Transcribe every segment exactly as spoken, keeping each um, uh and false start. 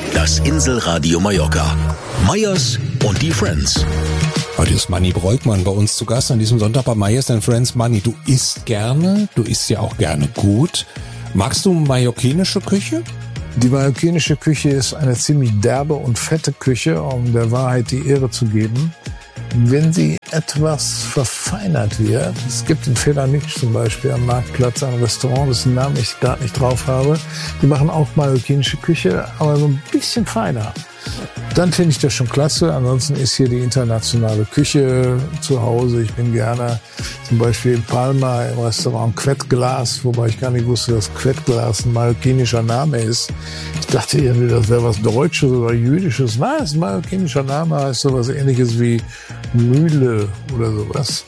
Das Inselradio Mallorca. Meyers und die Friends. Heute ist Manni Breukmann bei uns zu Gast an diesem Sonntag bei Meyers and Friends. Manni, du isst gerne, du isst ja auch gerne gut. Magst du mallorquinische Küche? Die mallorquinische Küche ist eine ziemlich derbe und fette Küche, um der Wahrheit die Ehre zu geben. Wenn sie etwas verfeinert wird, es gibt in Felanitsch zum Beispiel am Marktplatz ein Restaurant, dessen Namen ich gerade nicht drauf habe, die machen auch mallorquinische Küche, aber so ein bisschen feiner. Dann finde ich das schon klasse. Ansonsten ist hier die internationale Küche zu Hause. Ich bin gerne zum Beispiel in Palma im Restaurant Quetglas, wobei ich gar nicht wusste, dass Quetglas ein mallorquinischer Name ist. Ich dachte irgendwie, das wäre was Deutsches oder Jüdisches. Nein, es ist ein mallorquinischer Name, heißt sowas Ähnliches wie Mühle oder sowas.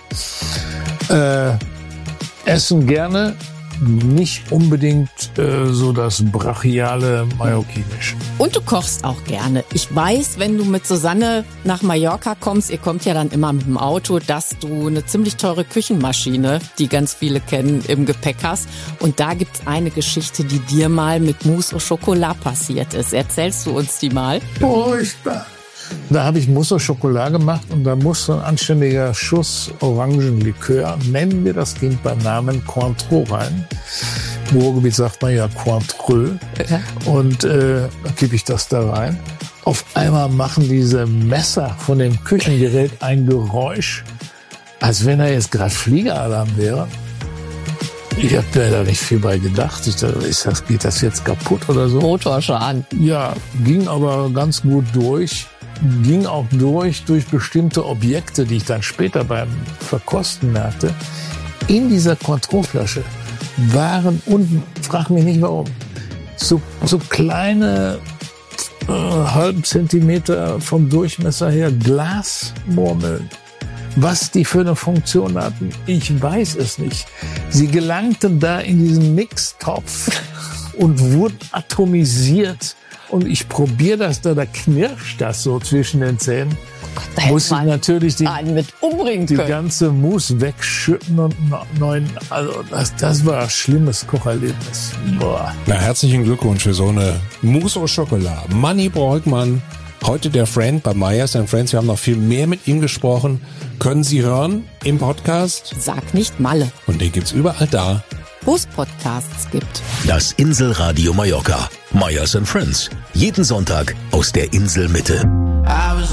Äh, essen gerne. Nicht unbedingt äh, so das brachiale Mallorquinisch. Und du kochst auch gerne. Ich weiß, wenn du mit Susanne nach Mallorca kommst, ihr kommt ja dann immer mit dem Auto, dass du eine ziemlich teure Küchenmaschine, die ganz viele kennen, im Gepäck hast. Und da gibt's eine Geschichte, die dir mal mit Mousse au Chocolat passiert ist. Erzählst du uns die mal? Furchtbar. Da habe ich Mousse au Chocolat gemacht und da muss so ein anständiger Schuss Orangenlikör, nennen wir das Kind beim Namen Cointreau rein. Im Ruhrgebiet sagt man ja Cointreau. Und äh, dann kippe ich das da rein. Auf einmal machen diese Messer von dem Küchengerät ein Geräusch, als wenn er jetzt gerade Fliegeralarm wäre. Ich habe mir da nicht viel bei gedacht. Ich dachte, ist das, geht das jetzt kaputt oder so? Motorschaden. Ja, ging aber ganz gut durch. Ging auch durch, durch bestimmte Objekte, die ich dann später beim Verkosten merkte. In dieser Cointreau-Flasche waren unten, frag mich nicht warum, so, so kleine, äh, halben Zentimeter vom Durchmesser her Glasmurmeln. Was die für eine Funktion hatten, ich weiß es nicht. Sie gelangten da in diesen Mixtopf und wurden atomisiert. Und ich probiere das da, da knirscht das so zwischen den Zähnen. Da muss ich natürlich die, mit umbringen die können. ganze Mousse wegschütten und neuen, also das, das war ein schlimmes Kocherlebnis. Boah. Na, herzlichen Glückwunsch für so eine Mousse au Chocolat. Manni Breukmann, heute der Friend bei Meyers and Friends. Wir haben noch viel mehr mit ihm gesprochen. Können Sie hören im Podcast. Sag nicht Malle. Und den gibt's überall da, Wo es Podcasts gibt. Das Inselradio Mallorca. Meyers and Friends. Jeden Sonntag aus der Inselmitte.